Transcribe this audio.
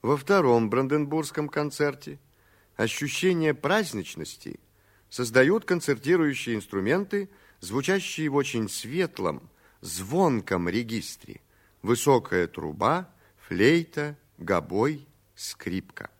Во втором Бранденбургском концерте ощущение праздничности создают концертирующие инструменты, звучащие в очень светлом, звонком регистре: высокая труба, флейта, гобой, скрипка.